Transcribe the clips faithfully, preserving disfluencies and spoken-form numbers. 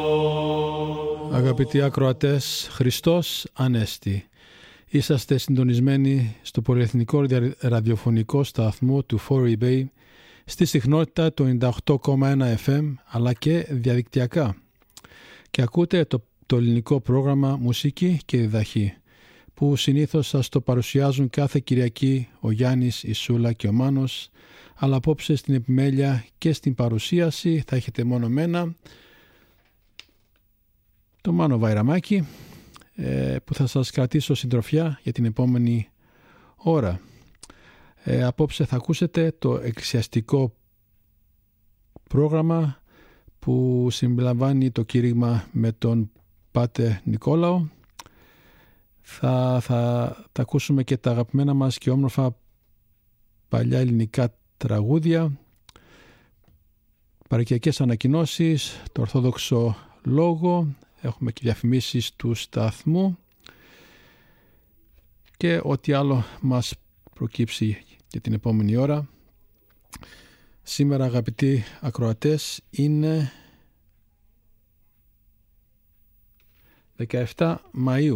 Αγαπητοί ακροατές, Χριστός Ανέστη. Είσαστε συντονισμένοι στο πολυεθνικό ραδιοφωνικό σταθμό του φορ ι Bay στη συχνότητα του ενενήντα οκτώ κόμμα ένα εφ εμ αλλά και διαδικτυακά. Και ακούτε το, το ελληνικό πρόγραμμα Μουσική και Διδαχή που συνήθως σας το παρουσιάζουν κάθε Κυριακή ο Γιάννης, η Σούλα και ο Μάνος, αλλά απόψε στην επιμέλεια και στην παρουσίαση θα έχετε μόνο μένα, το Μάνο Βαϊραμάκη, ε, που θα σας κρατήσω συντροφιά για την επόμενη ώρα. Ε, απόψε θα ακούσετε το εκκλησιαστικό πρόγραμμα που συμπεριλαμβάνει το κήρυγμα με τον Πάτερ Νικόλαο. Θα, θα, θα ακούσουμε και τα αγαπημένα μας και όμορφα παλιά ελληνικά τραγούδια, παροικιακές ανακοινώσεις, το Ορθόδοξο Λόγο, έχουμε και διαφημίσεις του σταθμού και ό,τι άλλο μας προκύψει για την επόμενη ώρα. Σήμερα, αγαπητοί ακροατές, είναι δεκαεφτά Μαΐου.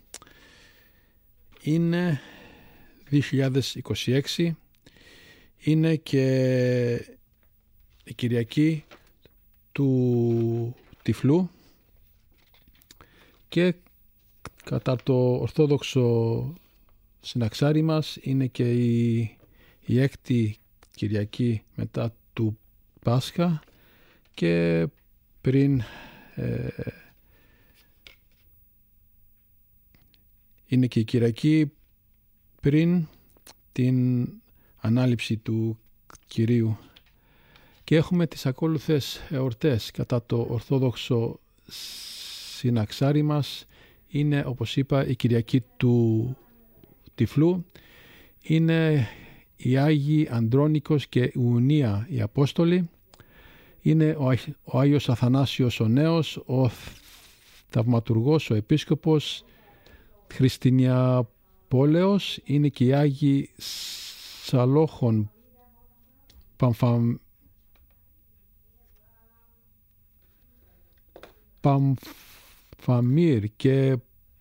Είναι δύο χιλιάδες είκοσι έξι. Είναι και η Κυριακή του Τυφλού και κατά το Ορθόδοξο συναξάρι μας είναι και η, η έκτη Κυριακή μετά του Πάσχα και πριν ε, είναι και η Κυριακή πριν την ανάληψη του Κυρίου και έχουμε τις ακόλουθες εορτές κατά το Ορθόδοξο συναξάρι μας. Είναι, όπως είπα, η Κυριακή του Τυφλού, είναι οι Άγιοι Ανδρώνικος και Ιουνία οι Απόστολοι, είναι ο, ο Άγιος Αθανάσιος ο Νέος, ο Θαυματουργός, ο Επίσκοπος Χριστινιαπόλεως, είναι και οι Άγιοι Σαλόχων Παμφαμ... Παμφαμίρ και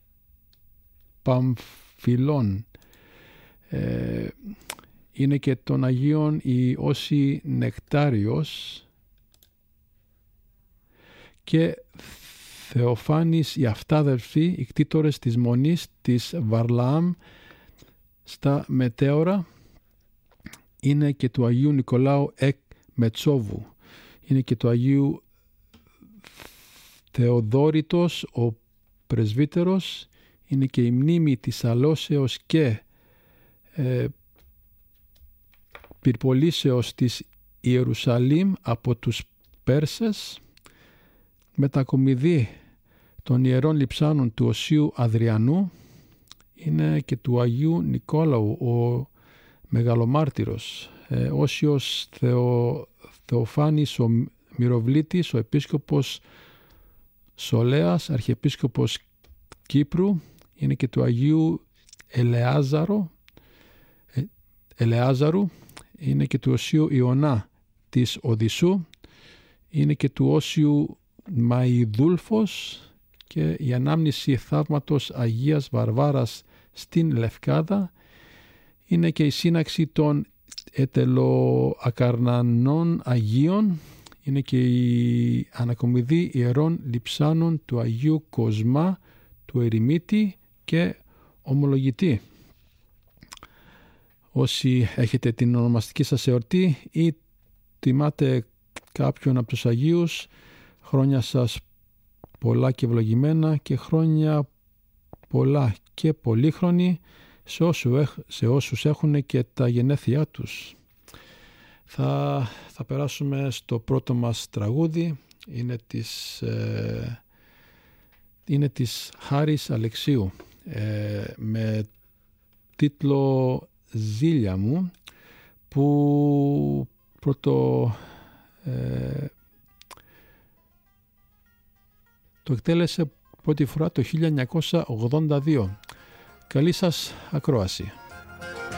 Παμφιλών. Ε, είναι και των Αγίων η Όση Νεκτάριος και Θεοφάνης οι Αυτάδελφοι, οι κτήτορες της Μονής της Βαρλαάμ στα Μετέωρα. Είναι και του Αγίου Νικολάου εκ Μετσόβου. Είναι και του Αγίου Θεοδόρητος ο Πρεσβύτερος. Είναι και η μνήμη της Αλώσεως και ε, πυρπολίσεως της Ιερουσαλήμ από τους Πέρσες. Μετακομιδή των Ιερών Λειψάνων του Οσίου Αδριανού. Είναι και του Αγίου Νικόλαου ο Μεγαλομάρτυρος, ε, Όσιος Θεο, Θεοφάνης ο Μυροβλήτης, ο Επίσκοπος Σολέας, Αρχιεπίσκοπος Κύπρου. Είναι και του Αγίου Ελεάζαρο, ε, Ελεάζαρου. Είναι και του Οσίου Ιωνά της Οδυσσού. Είναι και του Όσιου Μαϊδούλφος και η ανάμνηση θαύματος Αγίας Βαρβάρας στην Λευκάδα. Είναι και η σύναξη των ετελοακαρνανών Αγίων. Είναι και η ανακομιδή Ιερών Λειψάνων του Αγίου Κοσμά, του Ερημίτη και Ομολογητή. Όσοι έχετε την ονομαστική σας εορτή ή τιμάτε κάποιον από τους Αγίους, χρόνια σας πολλά και ευλογημένα και χρόνια πολλά και πολύχρονη σε όσους, σε όσους έχουν και τα γενέθλιά τους. Θα, θα περάσουμε στο πρώτο μας τραγούδι. Είναι της, ε, είναι της Χάρης Αλεξίου ε, με τίτλο «Ζήλια μου», που πρώτο ε, το εκτέλεσε πρώτη φορά το χίλια εννιακόσια ογδόντα δύο. Καλή σας ακρόαση.